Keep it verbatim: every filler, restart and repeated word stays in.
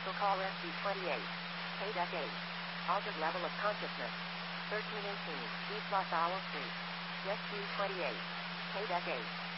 Cancel call S D twenty-eight. K-Deck eight. Altered level of consciousness. thirteen eighteen. East Los Owl Street. Yes Q twenty-eight. K-Deck eight.